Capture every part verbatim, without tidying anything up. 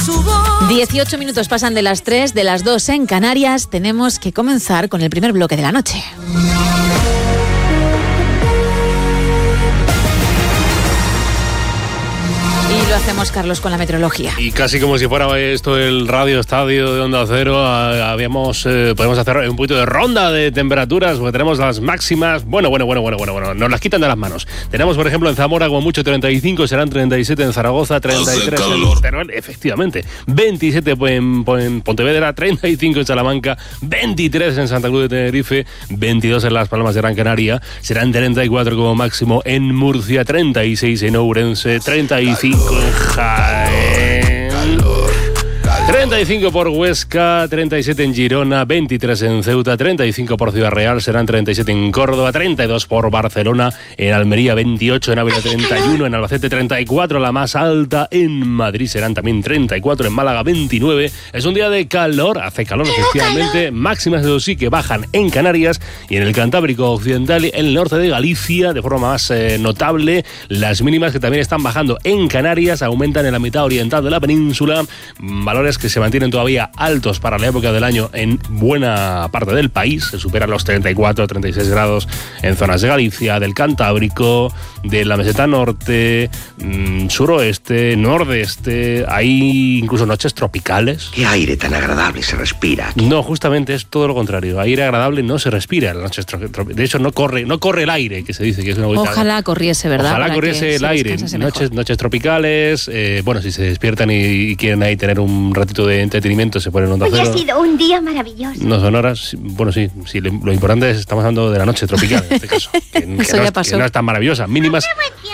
su voz. dieciocho minutos pasan de las tres, de las dos en Canarias. Tenemos que comenzar con el primer bloque de la noche. Y lo hacemos, Carlos, con la meteorología. Y casi como si fuera esto el Radio Estadio de Onda Cero, habíamos, eh, podemos hacer un poquito de ronda de temperaturas, porque tenemos las máximas, bueno, bueno, bueno, bueno, bueno, bueno, nos las quitan de las manos. Tenemos, por ejemplo, en Zamora como mucho treinta y cinco, serán treinta y siete en Zaragoza, treinta y tres en Teruel, efectivamente, veintisiete en, en Pontevedra, treinta y cinco en Salamanca, veintitrés en Santa Cruz de Tenerife, veintidós en Las Palmas de Gran Canaria, serán treinta y cuatro como máximo en Murcia, treinta y seis en Ourense, treinta y cinco en Jaén, treinta y cinco por Huesca, treinta y siete en Girona, veintitrés en Ceuta, treinta y cinco por Ciudad Real, serán treinta y siete en Córdoba, treinta y dos por Barcelona, en Almería veintiocho, en Ávila treinta y uno, en Albacete treinta y cuatro, la más alta, en Madrid serán también treinta y cuatro, en Málaga veintinueve. Es un día de calor, hace calor efectivamente, máximas de sí que bajan en Canarias y en el Cantábrico Occidental, en el norte de Galicia, de forma más eh, notable. Las mínimas que también están bajando en Canarias, aumentan en la mitad oriental de la península, valores que se mantienen todavía altos para la época del año en buena parte del país. Se superan los treinta y cuatro, treinta y seis grados en zonas de Galicia, del Cantábrico, de la meseta norte, mmm, suroeste, nordeste. Hay incluso noches tropicales. ¿Qué aire tan agradable se respira aquí? No, justamente es todo lo contrario. Aire agradable no se respira en las noches tropicales. De hecho, no corre, no corre el aire, que se dice que es una bonita. Ojalá corriese, ¿verdad? Ojalá Para corriese el aire. Noches, noches tropicales. Eh, bueno, si se despiertan y, y quieren ahí tener un ratito de entretenimiento, se ponen Onda Cero. Hoy ha sido un día maravilloso. No son horas. Bueno, sí, sí, lo importante es, estamos hablando de la noche tropical en este caso. Que, que, Eso no, ya es, pasó. que no es tan maravillosa. Mínimas.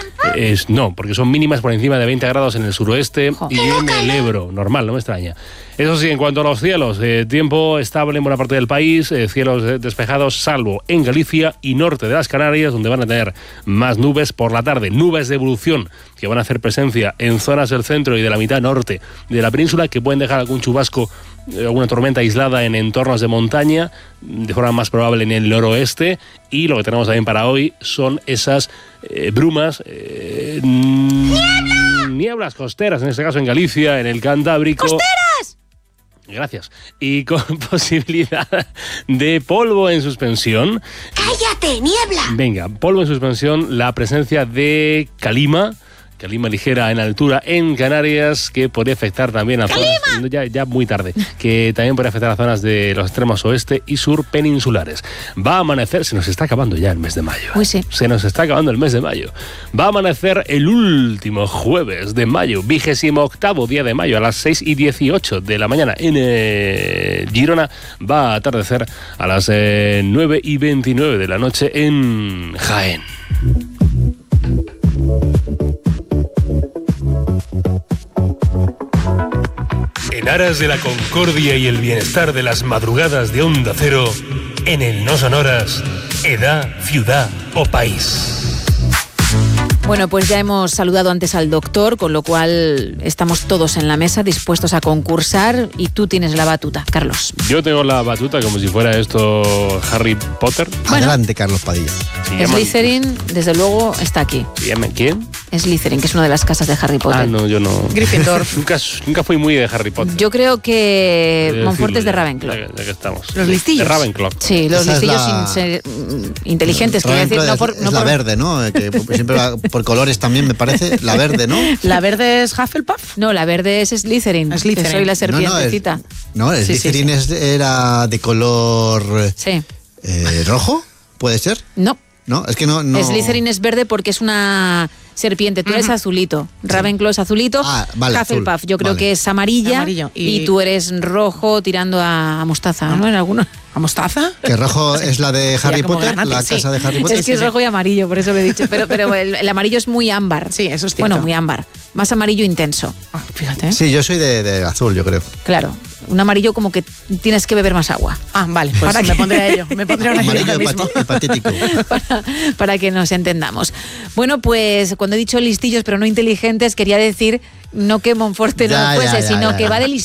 Es, no, porque son mínimas por encima de veinte grados en el suroeste y en el Ebro. Normal, no me extraña. Eso sí, en cuanto a los cielos, eh, tiempo estable en buena parte del país, eh, cielos despejados, salvo en Galicia y norte de las Canarias, donde van a tener más nubes por la tarde. Nubes de evolución que van a hacer presencia en zonas del centro y de la mitad norte de la península, que pueden dejar algún chubasco, alguna tormenta aislada en entornos de montaña, de forma más probable en el noroeste. Y lo que tenemos también para hoy son esas eh, brumas, eh, ¡niebla! nieblas costeras, en este caso en Galicia, en el Cantábrico. ¡Costeras! Gracias. Y con posibilidad de polvo en suspensión. ¡Cállate, niebla! Venga, polvo en suspensión, la presencia de calima. Calima ligera en altura en Canarias, que podría afectar también a zonas, ya, ya muy tarde, que también podría afectar a zonas de los extremos oeste y sur peninsulares. Va a amanecer, se nos está acabando ya el mes de mayo. Uy, sí. Se nos está acabando el mes de mayo. Va a amanecer el último jueves de mayo, vigésimo octavo día de mayo, a las seis y dieciocho de la mañana en eh, Girona. Va a atardecer a las eh, nueve y veintinueve de la noche en Jaén. En aras de la concordia y el bienestar de las madrugadas de Onda Cero, en el No Sonoras, edad, ciudad o país. Bueno, pues ya hemos saludado antes al doctor, con lo cual estamos todos en la mesa dispuestos a concursar y tú tienes la batuta, Carlos. Yo tengo la batuta como si fuera esto Harry Potter. Bueno, adelante, Carlos Padilla. Slytherin, desde luego, está aquí. ¿Quién? Slytherin, que es una de las casas de Harry Potter. Ah, no, yo no. Gryffindor. nunca, nunca fui muy de Harry Potter. Yo creo que Debo Montfort es de decirlo, Ravenclaw. Ya, ya que estamos. Los listillos. De Ravenclaw. Sí, los Esa es listillos la- sin ser, mm, inteligentes, quiero decir. Ravenclaw No por, es, no es la por- verde, ¿no? Eh, Que siempre va por colores también, me parece. La verde, ¿no? ¿La verde es Hufflepuff? No, la verde es Slytherin. Slytherin. Que soy la serpientecita. No, el Sí, sí, Slytherin sí. es- era de color Sí. eh, rojo, ¿puede ser? No. No, es que no... no... Slytherin es verde porque es una serpiente. Tú eres azulito. Ravenclaw es azulito. Ah, vale, Hufflepuff azul. yo creo Vale. que es amarilla. Amarillo. Y... Y- tú eres rojo tirando a, a mostaza, ¿no? En alguno. ¿A mostaza? Que rojo es la de Harry como Potter, granate, la sí. casa de Harry Potter. Es que es rojo y amarillo, por eso lo he dicho. Pero, pero el, el amarillo es muy ámbar. Sí, eso es cierto. Bueno, muy ámbar. Más amarillo intenso. Ah, fíjate. Sí, yo soy de, de azul, yo creo. Claro. Un amarillo como que tienes que beber más agua. Ah, vale, pues ¿Para me qué? pondré a ello. Me pondré a ello Amarillo ahora mismo. hepati- hepatítico. para, para que nos entendamos. Bueno, pues cuando he dicho listillos pero no inteligentes, quería decir no que Monforte no Ya, lo fuese, ya, ya, sino ya, que ya. va de listillos.